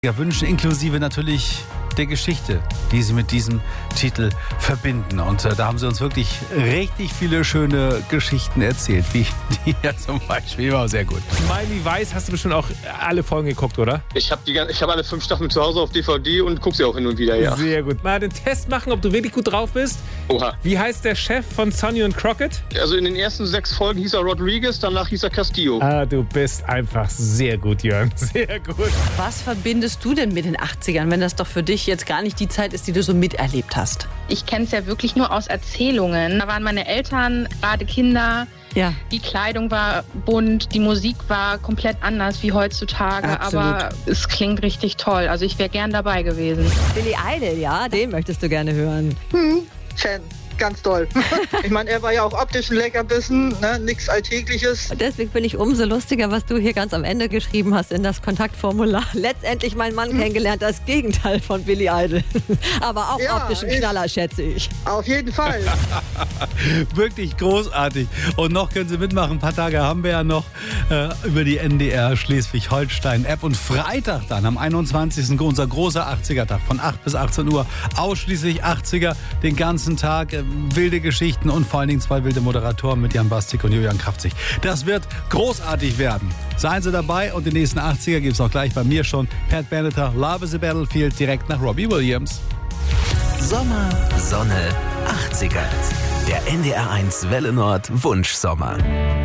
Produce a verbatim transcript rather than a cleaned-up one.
Ja, wünschen inklusive natürlich der Geschichte, die sie mit diesem Titel verbinden. Und äh, da haben sie uns wirklich richtig viele schöne Geschichten erzählt, wie die ja zum Beispiel. War sehr gut. Miami Vice hast du bestimmt auch alle Folgen geguckt, oder? Ich habe hab alle fünf Staffeln zu Hause auf D V D und gucke sie auch hin und wieder, ja. Sehr gut. Mal den Test machen, ob du wirklich gut drauf bist. Oha. Wie heißt der Chef von Sonny und Crockett? Also in den ersten sechs Folgen hieß er Rodriguez, danach hieß er Castillo. Ah, du bist einfach sehr gut, Jörn. Sehr gut. Was verbindest du denn mit den achtzigern, wenn das doch für dich jetzt gar nicht die Zeit ist, die du so miterlebt hast? Ich kenne es ja wirklich nur aus Erzählungen. Da waren meine Eltern gerade Kinder. Ja. Die Kleidung war bunt, die Musik war komplett anders wie heutzutage. Absolut. Aber es klingt richtig toll. Also ich wäre gern dabei gewesen. Billy Idol, ja, den möchtest du gerne hören. Hm, Fan. Ganz toll. Ich meine, er war ja auch optisch ein Leckerbissen, ne? Nichts Alltägliches. Und deswegen bin ich umso lustiger, was du hier ganz am Ende geschrieben hast in das Kontaktformular. Letztendlich meinen Mann hm. kennengelernt, das Gegenteil von Billy Idol. Aber auch ja, optischen Knaller, schätze ich. Auf jeden Fall. Wirklich großartig. Und noch können Sie mitmachen. Ein paar Tage haben wir ja noch äh, über die N D R Schleswig-Holstein-App. Und Freitag dann, am einundzwanzigsten unser großer achtziger-Tag von acht bis achtzehn Uhr. Ausschließlich achtziger, den ganzen Tag. Äh, wilde Geschichten und vor allen Dingen zwei wilde Moderatoren mit Jan Bastik und Julian Kraftzig. Das wird großartig werden. Seien Sie dabei und den nächsten achtziger gibt es auch gleich bei mir schon. Pat Benatar, Love is a Battlefield, direkt nach Robbie Williams. Sommer, Sonne, achtziger. Der N D R eins Welle Nord Wunschsommer.